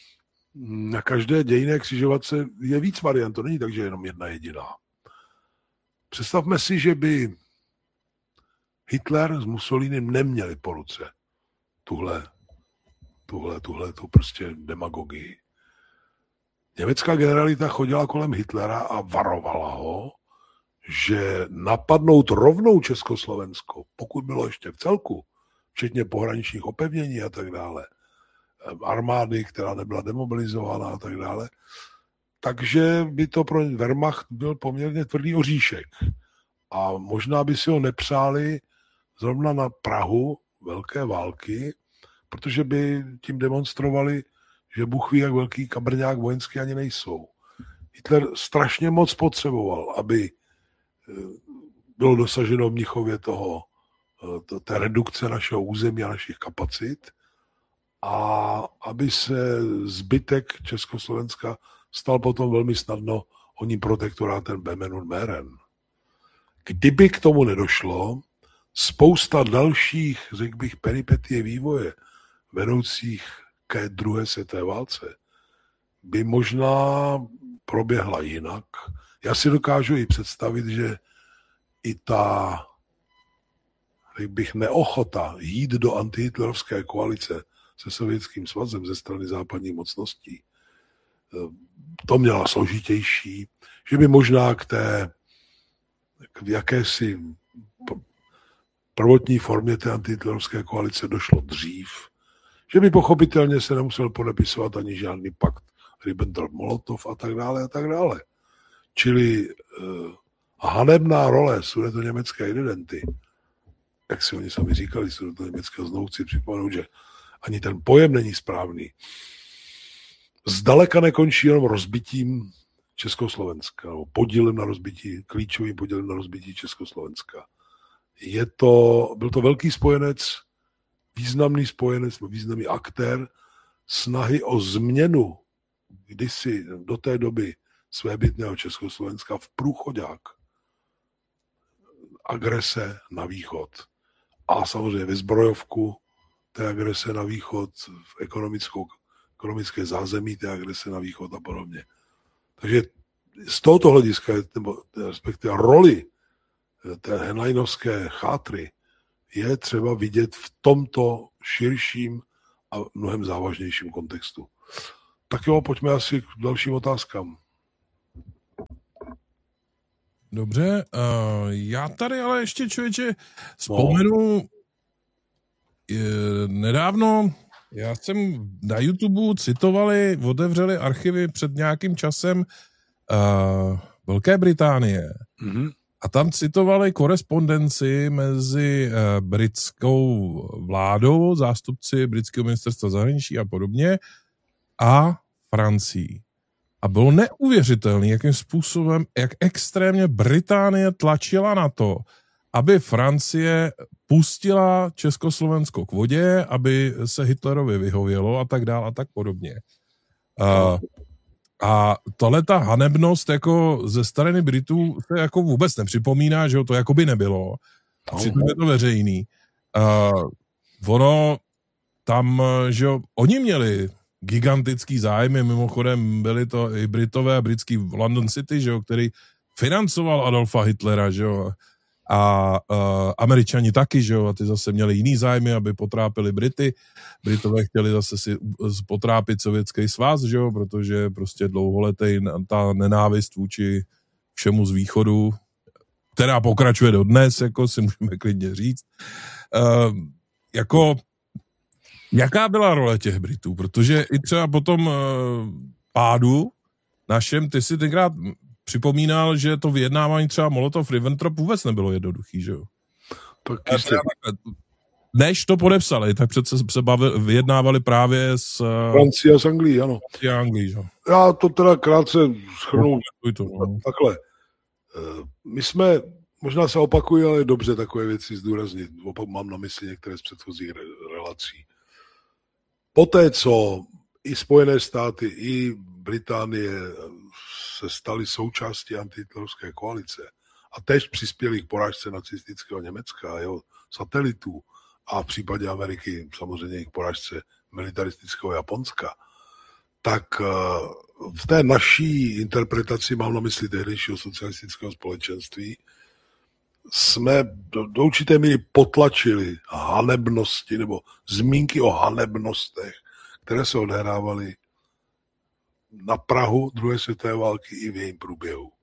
na každé dějinné křižovatce je víc variant, to není tak, že je jenom jedna jediná. Představme si, že by Hitler s Mussolínem neměli po ruce tuhle, tuhle, tuhle, tu prostě demagogii. Německá generalita chodila kolem Hitlera a varovala ho, že napadnout rovnou Československo, pokud bylo ještě v celku, včetně pohraničních opevnění a tak dále, armády, která nebyla demobilizována a tak dále, takže by to pro Wehrmacht byl poměrně tvrdý oříšek. A možná by si ho nepřáli zrovna na Prahu velké války, protože by tím demonstrovali, že Bůh ví, jak velký kabrňák vojenský ani nejsou. Hitler strašně moc potřeboval, aby bylo dosaženo v Mnichově toho, té redukce našeho území a našich kapacit a aby se zbytek Československa stal potom velmi snadno oním protektorátem Böhmen und Mähren. Kdyby k tomu nedošlo, spousta dalších, řekl bych, peripetie vývoje vedoucích ke druhé světové válce by možná proběhla jinak. Já si dokážu i představit, že i ta, řekl bych, neochota jít do antihitlerovské koalice se Sovětským svazem ze strany západních mocností, to měla složitější, že by možná k té k jakési prvotní formě té antihitlerovské koalice došlo dřív, že by pochopitelně se nemusel podepisovat ani žádný pakt Ribbentrop-Molotov a tak dále a tak dále. Čili uh, hanebná role sudetoněmecké identity, jak si oni sami říkali, sudetoněmecké, znovu chci připomenout, že ani ten pojem není správný. Zdaleka nekončí jenom rozbitím Československa, nebo podílem na rozbití, klíčovým podílem na rozbití Československa. Je to, byl to velký spojenec, významný spojenec, významný aktér snahy o změnu kdysi do té doby svébytného Československa v průchodák agrese na východ. A samozřejmě vyzbrojovku té agrese na východ, v ekonomickou, ekonomické zázemí té agrese na východ a podobně. Takže z tohoto hlediska, nebo respektive roli té henleinovské chátry je třeba vidět v tomto širším a mnohem závažnějším kontextu. Tak jo, pojďme asi k dalším otázkám. Dobře, uh, já tady ale ještě, člověče, vzpomenu no. nedávno, já jsem na YouTube citovali, otevřeli archivy před nějakým časem uh, Velké Británie mm-hmm. a tam citovali korespondenci mezi uh, britskou vládou, zástupci britského ministerstva zahraničí a podobně a Francií. A bylo neuvěřitelné, jakým způsobem, jak extrémně Británie tlačila na to, aby Francie pustila Československo k vodě, aby se Hitlerovi vyhovělo a tak dál a tak podobně. A, a tohle ta hanebnost jako ze strany Britů se jako vůbec nepřipomíná, že to jako by nebylo. A přitom je to veřejný. A ono tam, že jo, oni měli gigantický zájmy, mimochodem byli to i Britové a britský London City, že jo, který financoval Adolfa Hitlera, že jo, a uh, Američani taky, že jo, a ty zase měli jiný zájmy, aby potrápili Brity. Britové chtěli zase si potrápit Sovětský svaz, že jo, protože prostě dlouholetý ta nenávist vůči všemu z východu, která pokračuje dodnes, jako si můžeme klidně říct. Uh, jako jaká byla role těch Britů? Protože i třeba po tom uh, pádu našem, ty si tenkrát připomínal, že to vyjednávání třeba Molotov-Ribbentrop vůbec nebylo jednoduchý, že jo? Tak jistě. Než to podepsali, tak přece se bavili, vyjednávali právě s Francií a s Anglií, ano. A Anglií, že? Já to teda krátce shrnu to, no. takhle. My jsme, možná se opakují, ale dobře takové věci zdůraznit. Opak mám na mysli některé z předchozích relací. Poté, co i Spojené státy, i Británie se staly součástí antihitlerovské koalice a též přispěli k porážce nacistického Německa a jeho satelitů a v případě Ameriky samozřejmě i k porážce militaristického Japonska, tak v té naší interpretaci, mám na mysli tehdejšího socialistického společenství, jsme do, do určité míry potlačili hanebnosti nebo zmínky o hanebnostech, které se odehrávaly na prahu druhé světové války i v jejím průběhu.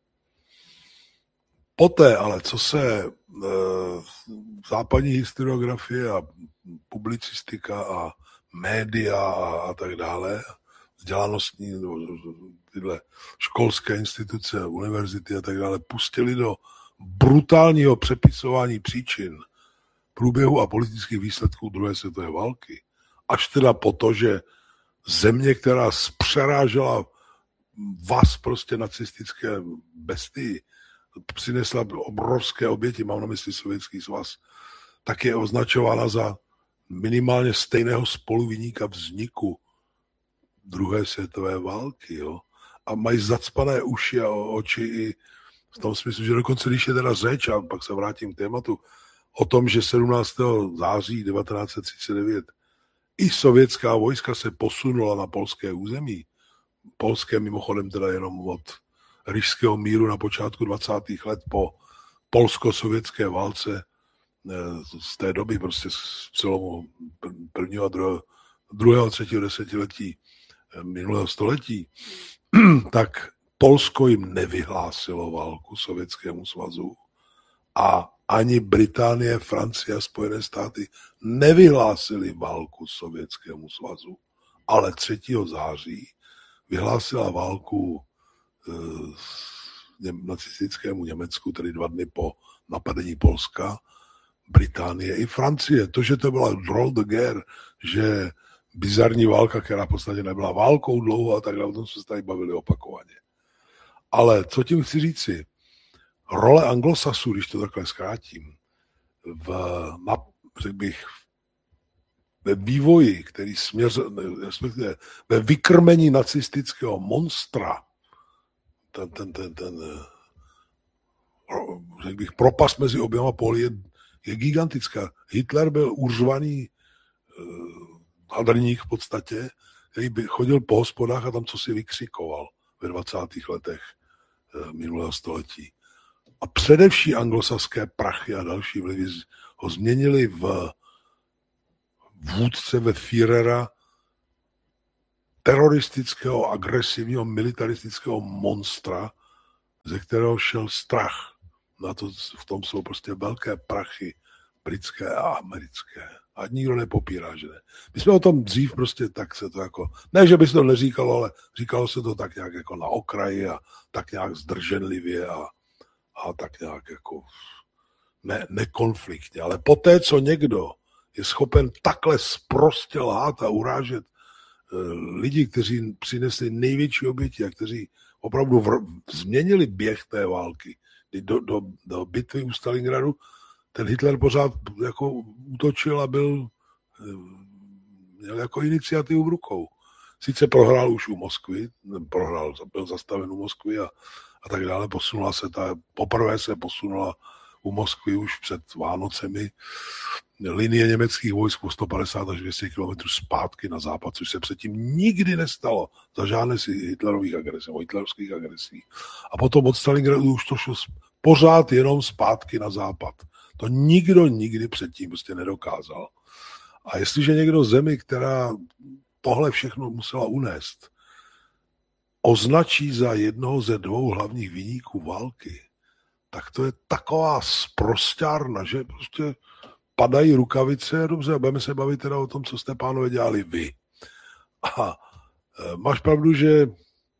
Poté ale, co se e, západní historiografie a publicistika a média a, a tak dále, vzdělanostní, tyhle školské instituce, univerzity a tak dále, pustili do brutálního přepisování příčin průběhu a politických výsledků druhé světové války, až teda po to, že země, která zpřerážela vás prostě nacistické bestii, přinesla obrovské oběti, mám na mysli Sovětský svaz, tak je označována za minimálně stejného spoluviníka vzniku druhé světové války. Jo? A mají zacpané uši a oči i v tom smyslu, že dokonce, když je teda řeč, a pak se vrátím k tématu, o tom, že sedmnáctého září devatenáct set třicet devět i sovětská vojska se posunula na polské území. Polské mimochodem teda jenom od Ryšského míru na počátku dvacátých let po polsko-sovětské válce z té doby, prostě z celomu prvního a druhého, druhého a třetího desetiletí minulého století, tak Polsko jim nevyhlásilo válku Sovětskému svazu a ani Británie, Francie a Spojené státy nevyhlásili válku Sovětskému svazu, ale třetího září vyhlásila válku e, nacistickému Německu, tedy dva dny po napadení Polska, Británie i Francie. To, že to byla drôle de guerre, že bizarní válka, která v podstatě nebyla válkou dlouho a tak dále, o tom jsme se tady bavili opakovaně. Ale co tím chci říci? Role anglosasů, když to takhle zkrátím, v, na, řekl bych, ve vývoji, který směř, respektive ve vykrmení nacistického monstra, ten, ten, ten, ten řekl bych, propast mezi oběma póly je, je gigantická. Hitler byl uřvaný uh, hadrník v podstatě, který by chodil po hospodách a tam co si vykřikoval ve dvacátých letech uh, minulého století. A především anglosaské prachy a další vlivy ho změnili v vůdce, ve Führera teroristického, agresivního, militaristického monstra, ze kterého šel strach. Na to, v tom jsou prostě velké prachy britské a americké. A nikdo nepopírá, že ne. My jsme o tom dřív prostě tak se to jako, ne, že by se to neříkalo, ale říkalo se to tak nějak jako na okraji a tak nějak zdrženlivě a, a tak nějak jako ne, nekonfliktně. Ale poté, co někdo je schopen takhle sprostě lhát a urážet lidi, kteří přinesli největší oběti a kteří opravdu v, změnili běh té války. Do, do, do bitvy u Stalingradu ten Hitler pořád jako útočil a byl, měl jako iniciativu v rukou. Sice prohrál už u Moskvy, prohrál, byl zastaven u Moskvy a, a tak dále, posunula se ta, poprvé se posunula u Moskvy už před Vánocemi linie německých vojsk o sto padesát až dvě stě kilometrů zpátky na západ, což se předtím nikdy nestalo za žádné si hitlerových agresí, hitlerovských agresí. A potom od Stalingradu už to šlo pořád jenom zpátky na západ. To nikdo nikdy předtím prostě nedokázal. A jestliže někdo zemi, která tohle všechno musela unést, označí za jednoho ze dvou hlavních viníků války, tak to je taková sprosťárna, že prostě padají rukavice, dobře, a budeme se bavit teda o tom, co jste, pánové, dělali vy. A e, máš pravdu, že e,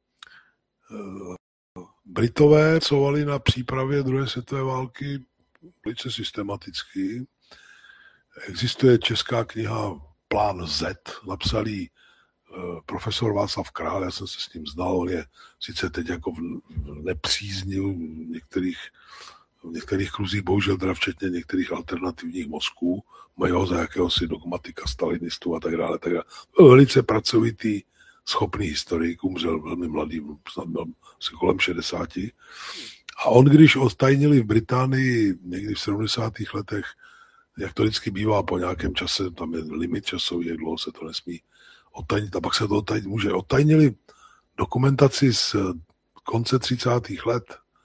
Britové covali na přípravě druhé světové války velice systematicky. Existuje česká kniha Plán Z, napsal ji e, profesor Václav Král, já jsem se s ním znal, on je sice teď jako nepříznil některých v některých kruzích, bohužel teda včetně některých alternativních mozků, mají ho za jakéhosi dogmatika, stalinistů a tak dále. Tak dále. Byl velice pracovitý, schopný historik, umřel velmi mladý, snad byl asi kolem šedesáti. A on, když odtajnili v Británii někdy v sedmdesátých letech, jak to vždycky bývá po nějakém čase, tam je limit časový, jak dlouho se to nesmí odtajnit, a pak se to odtajnit může. Odtajnili dokumentaci z konce třicátých let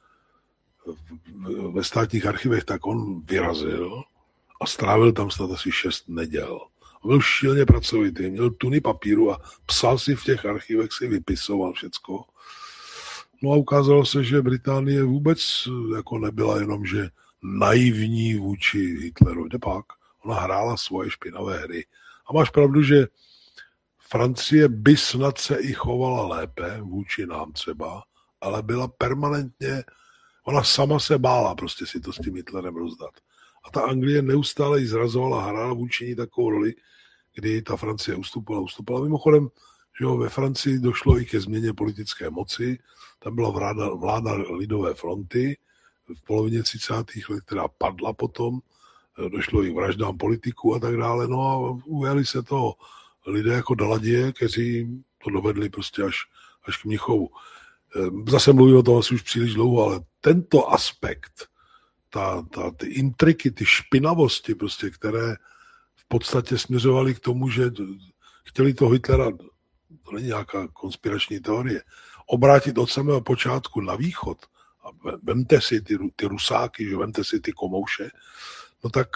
ve státních archivech, tak on vyrazil a strávil tam snad asi šest neděl. On byl šíleně pracovitý, měl tuny papíru a psal si v těch archivech, si vypisoval všecko. No a ukázalo se, že Británie vůbec jako nebyla jenom, že naivní vůči Hitleru. Pak ona hrála svoje špinavé hry. A máš pravdu, že Francie by snad se i chovala lépe vůči nám třeba, ale byla permanentně, ona sama se bála prostě si to s tím Hitlerem rozdat. A ta Anglie neustále ji zrazovala, hrála vůči ní takovou roli, kdy ta Francie ustupala, ustupala. Mimochodem, že jo, ve Francii došlo i ke změně politické moci, tam byla vláda, vláda Lidové fronty v polovině třicátých let, která padla potom, došlo i k vraždám politiků a tak dále, no a ujeli se to lidé jako Daladier, kteří to dovedli prostě až, až k Mnichovu. Zase mluvím o tom asi už příliš dlouho, ale tento aspekt, ta, ta, ty intriky, ty špinavosti, prostě, které v podstatě směřovaly k tomu, že chtěli toho Hitlera, to není nějaká konspirační teorie, obrátit od samého počátku na východ a vemte si ty, ty rusáky, že vemte si ty komouše, no tak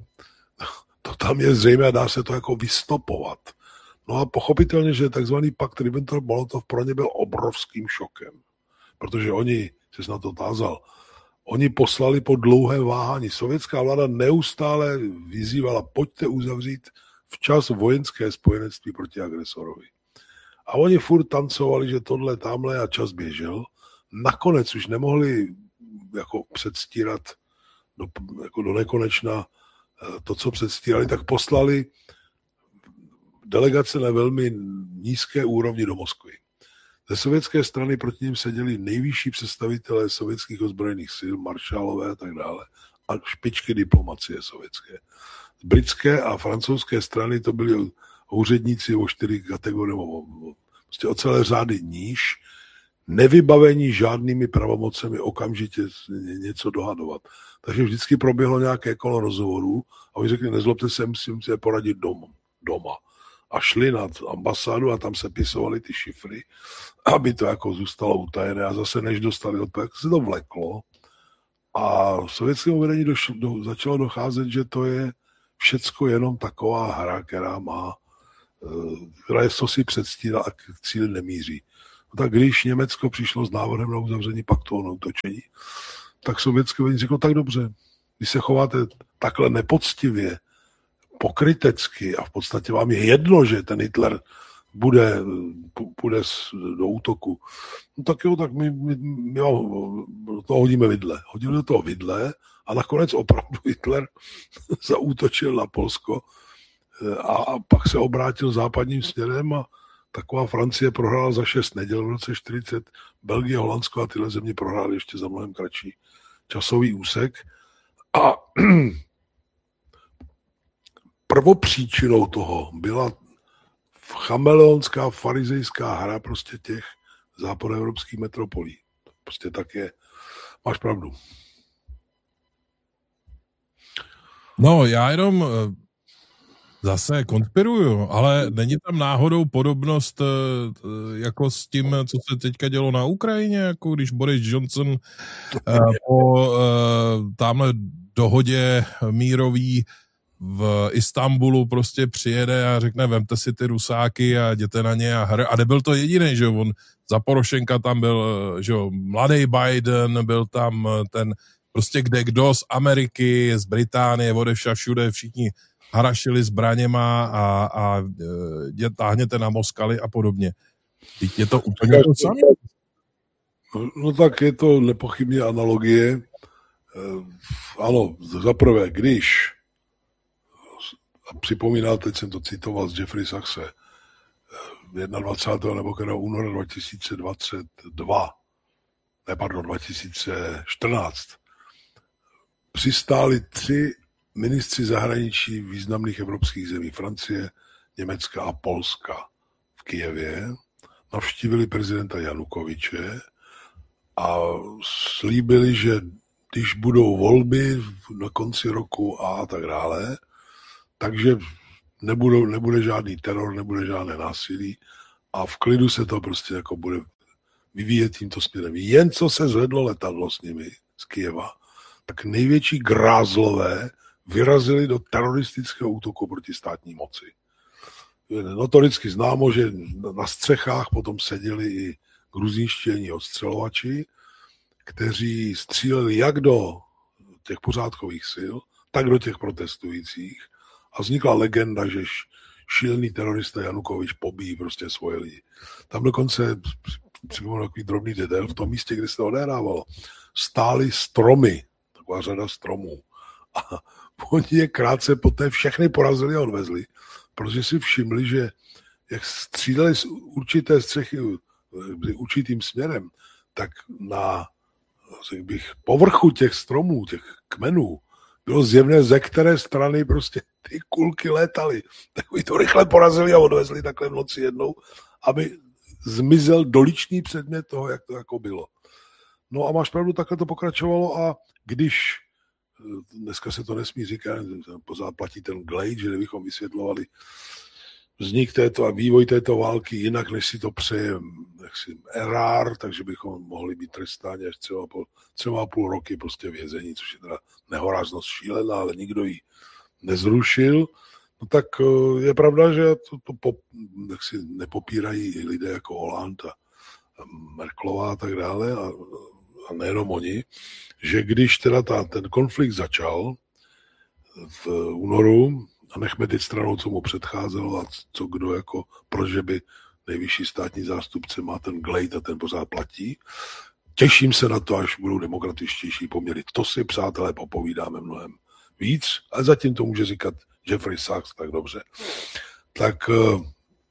to tam je zřejmé a dá se to jako vystopovat. No a pochopitelně, že takzvaný pakt Ribbentrop-Molotov pro ně byl obrovským šokem, protože oni, jsi se na to tázal, oni poslali po dlouhé váhání. Sovětská vláda neustále vyzývala, pojďte uzavřít včas vojenské spojenectví proti agresorovi. A oni furt tancovali, že tohle, tamhle, a čas běžel. Nakonec už nemohli jako předstírat do, jako do nekonečna to, co předstírali, tak poslali delegace na velmi nízké úrovni do Moskvy. Ze sovětské strany proti nim seděli nejvyšší představitelé sovětských ozbrojených sil, maršálové a tak dále, a špičky diplomacie sovětské. Z britské a francouzské strany to byli úředníci o čtyři kategorie, prostě o celé řády níž, nevybavení žádnými pravomocemi okamžitě něco dohadovat. Takže vždycky proběhlo nějaké kolo rozhovorů a oni řekli, nezlobte se, musím se poradit dom, doma. A šli na ambasádu a tam se pisovali ty šifry, aby to jako zůstalo utajené a zase než dostali odpověď, se to vleklo a sovětskému vedení došlo, do, začalo docházet, že to je všecko jenom taková hra, která má která co si předstírá a k cíli nemíří. No tak když Německo přišlo s návrhem na uzavření paktu o neútočení, tak sovětské vedení řeklo, tak dobře, když se chováte takhle nepoctivě, pokrytecky a v podstatě vám je jedno, že ten Hitler bude, bude do útoku, no tak jo, tak my, my, my to hodíme vidle. Hodili do toho vidle a nakonec opravdu Hitler zaútočil na Polsko a, a pak se obrátil západním směrem a taková Francie prohrála za šest neděl v roce čtyřicet, Belgie, Holandsko a tyhle země prohrály ještě za mnohem kratší časový úsek. A prvopříčinou toho byla chameleonská farizejská hra prostě těch západoevropských metropolí. Prostě tak je. Máš pravdu. No, já jenom zase konspiruju, ale není tam náhodou podobnost jako s tím, co se teďka dělo na Ukrajině, jako když Boris Johnson po tamhle dohodě mírový v Istanbulu prostě přijede a řekne, vemte si ty Rusáky a jděte na ně a hry. A nebyl to jediný, že on za Porošenka tam byl, že jo, mladý Biden, byl tam ten prostě kde kdo z Ameriky, z Británie, odevšad všude, všichni harašili zbraněma a, a je, táhněte na Moskaly a podobně. Teď je to úplně to samé. No, no tak je to nepochybně analogie. E, ano, zaprvé, když a připomínal, teď jsem to citoval z Jeffrey Sachse, dvacátého prvního nebo kada února dva tisíce dvacet dva, ne, pardon, dva tisíce čtrnáct, přistáli tři ministři zahraničí významných evropských zemí, Francie, Německa a Polska v Kyjevě, navštívili prezidenta Janukoviče a slíbili, že když budou volby na konci roku a tak dále, takže nebudou, nebude žádný teror, nebude žádné násilí a v klidu se to prostě jako bude vyvíjet tímto směrem. Jen co se zvedlo letadlo s nimi z Kyjeva, tak největší grázlové vyrazili do teroristického útoku proti státní moci. Je notoricky známo, že na střechách potom seděli i gruzínští odstřelovači, kteří stříleli jak do těch pořádkových sil, tak do těch protestujících. A vznikla legenda, že šílený terorista Janukovič pobíjí prostě svoje lidi. Tam dokonce, připomínám takový drobný detail, v tom místě, kde se to odehrávalo, stály stromy, taková řada stromů. A oni je krátce poté všechny porazili a odvezli, protože si všimli, že jak střídali z určité střechy určitým směrem, tak na řekl bych, povrchu těch stromů, těch kmenů, bylo zjevné, ze které strany prostě ty kulky létaly. Tak oni to rychle porazili a odvezli takhle v noci jednou, aby zmizel doličný předmět toho, jak to jako bylo. No a máš pravdu, takhle to pokračovalo a když, dneska se to nesmí říkat, pořád platí ten glade, že kdybychom vysvětlovali vznik této a vývoj této války jinak, než si to přeje jaksi erár, takže bychom mohli být trestáni až třeba, po, třeba půl roky prostě vězení, což je teda nehoráznost šílená, ale nikdo ji nezrušil. No tak je pravda, že to, to pop, jaksi nepopírají i lidé jako Hollande a Merkelová a tak dále, a, a nejenom oni, že když teda ta, ten konflikt začal v únoru, a nechme teď stranou, co mu předcházelo a co kdo jako, proč by nejvyšší státní zástupce má ten glejt a ten pořád platí. Těším se na to, až budou demokratičtější poměry. To si, přátelé, popovídáme mnohem víc, ale zatím to může říkat Jeffrey Sachs tak dobře. Tak uh,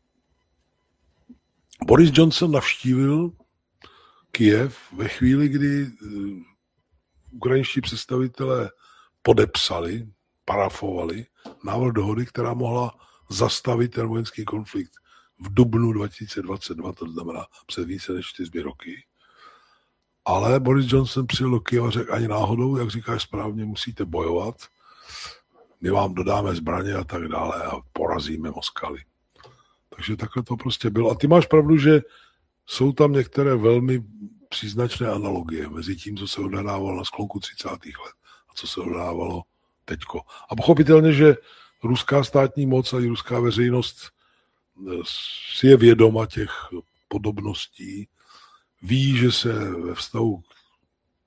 Boris Johnson navštívil Kyjev ve chvíli, kdy uh, ukrajinští představitelé podepsali, parafovali návrh dohody, která mohla zastavit ten vojenský konflikt v dubnu dva tisíce dvacet dva, to znamená před více než čtyřmi roky. Ale Boris Johnson přijel do Kyjeva a řekl, ani náhodou, jak říkáš správně, musíte bojovat, my vám dodáme zbraně a tak dále a porazíme Moskaly. Takže takhle to prostě bylo. A ty máš pravdu, že jsou tam některé velmi příznačné analogie mezi tím, co se odehrávalo na sklonku třicátých let a co se odehrávalo teďko. A pochopitelně, že ruská státní moc a i ruská veřejnost si je vědoma těch podobností, ví, že se ve vztahu